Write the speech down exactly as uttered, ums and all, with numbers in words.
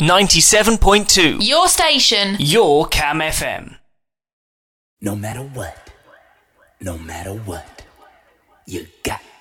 ninety-seven point two. Your station. Your Cam F M. No matter what, no matter what, you got